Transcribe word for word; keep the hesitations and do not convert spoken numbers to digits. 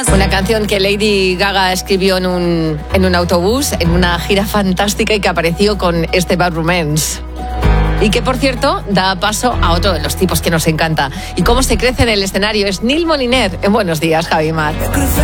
Una canción que Lady Gaga escribió en un, en un autobús, en una gira fantástica y que apareció con este Bad Romance. Y que, por cierto, da paso a otro de los tipos que nos encanta. Y cómo se crece en el escenario es Neil Moliner. En Buenos Días, Javi Mar.